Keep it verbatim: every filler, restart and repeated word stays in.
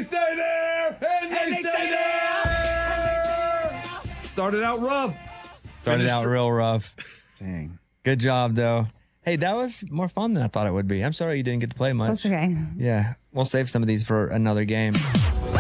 they stay there, and they, And they stay, stay there. Started out rough. Started Finished- out real rough. Dang. Good job, though. Hey, that was more fun than I thought it would be. I'm sorry you didn't get to play much. That's okay. Yeah, we'll save some of these for another game.